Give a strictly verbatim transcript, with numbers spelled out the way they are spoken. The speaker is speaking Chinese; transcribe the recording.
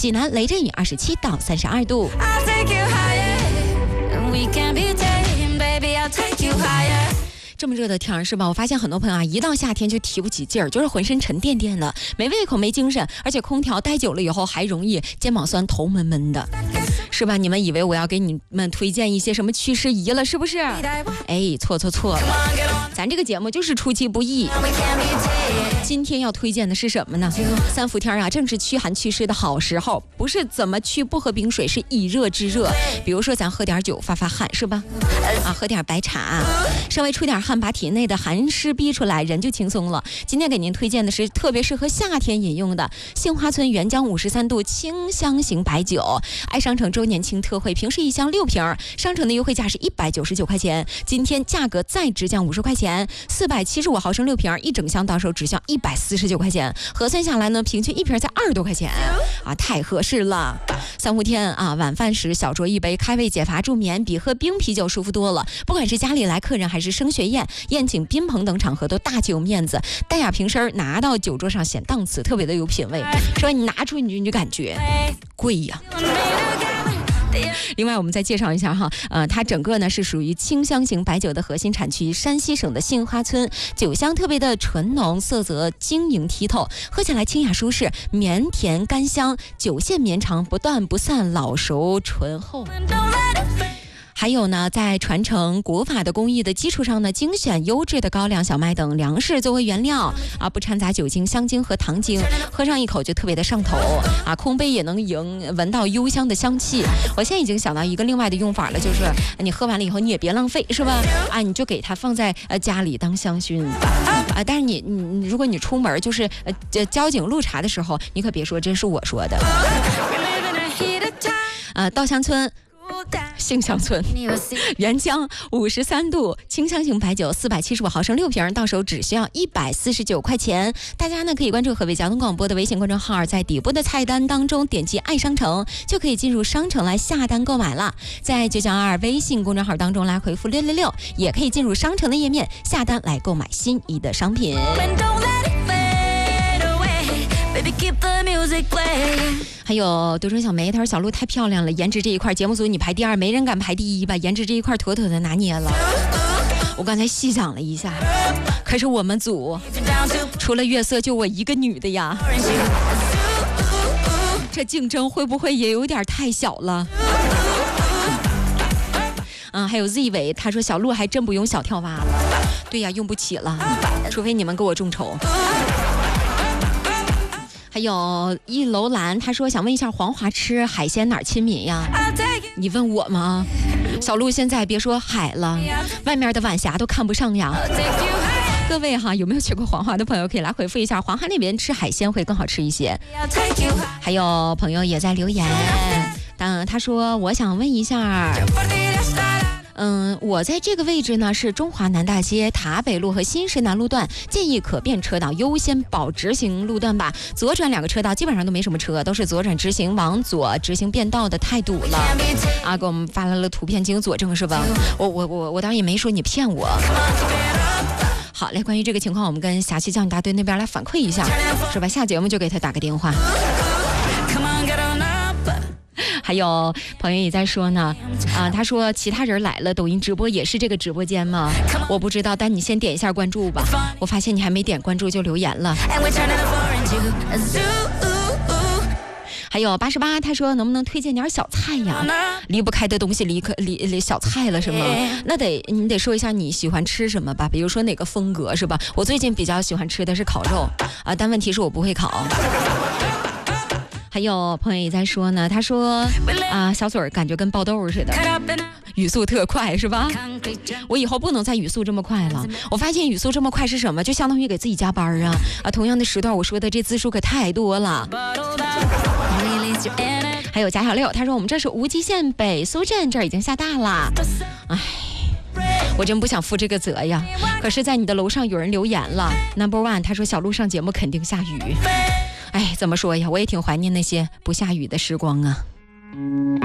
济南雷阵雨二十七到三十二度。这么热的天儿是吧？我发现很多朋友啊，一到夏天就提不起劲儿，就是浑身沉甸甸的，没胃口没精神，而且空调待久了以后还容易肩膀酸、头闷闷的，是吧？你们以为我要给你们推荐一些什么祛湿仪了，是不是？哎，错错错了，咱这个节目就是出其不意。今天要推荐的是什么呢？三伏天啊，正是驱寒祛湿的好时候，不是怎么去不喝冰水，是以热制热。比如说咱喝点酒发发汗，是吧？啊，喝点白茶，稍微出点汗，把体内的寒湿逼出来，人就轻松了。今天给您推荐的是特别适合夏天饮用的杏花村原浆五十三度清香型白酒，爱商城周年庆特惠，平时一箱六瓶，商城的优惠价是一百九十九块钱，今天价格再直降五十块钱，四百七十五毫升六瓶，一整箱到手只需一百四十九块钱，核算下来呢，平均一瓶才二十多块钱啊，太合适了。三伏天啊，晚饭时小酌一杯，开胃解乏助眠，比喝冰啤酒舒服多了。不管是家里来客人还是升学宴、宴请宾朋等场合，都大气有面子。淡雅瓶身拿到酒桌上显档次，特别的有品味。说你拿出你就感觉贵呀。另外我们再介绍一下哈，呃，它整个呢是属于清香型白酒的核心产区山西省的杏花村，酒香特别的醇浓，色泽晶莹剔透，喝起来清雅舒适，绵甜甘香，酒线绵长，不断不散，老熟醇厚。还有呢，在传承国法的工艺的基础上呢，精选优质的高粱、小麦等粮食作为原料啊，不掺杂酒精、香精和糖精，喝上一口就特别的上头啊，空杯也能迎闻到幽香的香气。我现在已经想到一个另外的用法了，就是你喝完了以后你也别浪费，是吧？啊，你就给它放在呃家里当香薰啊。但是你你如果你出门就是呃交警路查的时候，你可别说这是我说的。啊，稻香村。杏香村原浆五十三度清香型白酒，四百七十五毫升六瓶，到手只需要一百四十九块钱。大家呢可以关注河北交通广播的微信公众号，在底部的菜单当中点击爱商城，就可以进入商城来下单购买了。在九九二微信公众号当中来回复六六六，也可以进入商城的页面下单来购买心仪的商品。还有独生小梅，她说小鹿太漂亮了，颜值这一块节目组你排第二，没人敢排第一吧，颜值这一块妥妥的拿捏了。我刚才细想了一下，可是我们组除了月色就我一个女的呀，这竞争会不会也有点太小了？嗯，还有 Z 伟，他说小鹿还真不用小跳蛙了。对呀，用不起了，除非你们给我众筹。还有一楼兰，他说想问一下黄华吃海鲜哪儿亲民呀？你问我吗？小鹿现在别说海了，外面的晚霞都看不上呀。各位哈，有没有去过黄华的朋友可以来回复一下，黄华那边吃海鲜会更好吃一些。还有朋友也在留言，当他说我想问一下。嗯，我在这个位置呢是中华南大街塔北路和新市南路段，建议可变车道优先保直行路段吧。左转两个车道基本上都没什么车，都是左转直行，往左直行变道的太堵了。啊，给我们发来了图片进行佐证是吧？我我我我当然也没说你骗我。好嘞，关于这个情况，我们跟辖区交警大队那边来反馈一下，是吧？下节目就给他打个电话。还有朋友也在说呢，啊，他说其他人来了，抖音直播也是这个直播间吗？我不知道，但你先点一下关注吧。我发现你还没点关注就留言了。还有八十八，他说能不能推荐点小菜呀？离不开的东西离可离离小菜了是吗？那得你得说一下你喜欢吃什么吧，比如说哪个风格是吧？我最近比较喜欢吃的是烤肉啊，但问题是我不会烤。还有朋友也在说呢，他说啊，小嘴儿感觉跟爆豆似的，语速特快是吧？我以后不能再语速这么快了。我发现语速这么快是什么？就相当于给自己加班啊啊！同样的时段，我说的这字数可太多了。还有贾小六，他说我们这是无极县北苏镇，这儿已经下大了。哎，我真不想负这个责呀。可是，在你的楼上有人留言了 ，Number One， 他说小路上节目肯定下雨。哎，怎么说呀？我也挺怀念那些不下雨的时光啊。